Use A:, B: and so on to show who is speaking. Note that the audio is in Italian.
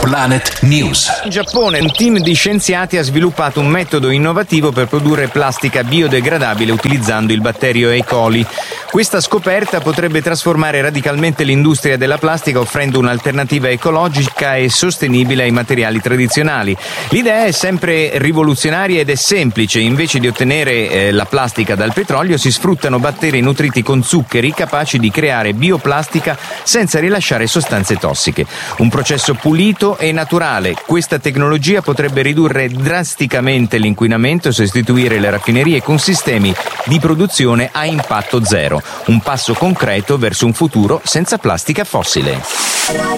A: Planet News.
B: In Giappone un team di scienziati ha sviluppato un metodo innovativo per produrre plastica biodegradabile utilizzando il batterio E. coli. Questa scoperta potrebbe trasformare radicalmente l'industria della plastica, offrendo un'alternativa ecologica e sostenibile ai materiali tradizionali. L'idea è sempre rivoluzionaria ed è semplice. Invece di ottenere la plastica dal petrolio, si sfruttano batteri nutriti con zuccheri capaci di creare bioplastica senza rilasciare sostanze tossiche. Un processo pulito e naturale. Questa tecnologia potrebbe ridurre drasticamente l'inquinamento e sostituire le raffinerie con sistemi di produzione a impatto zero. Un passo concreto verso un futuro senza plastica fossile.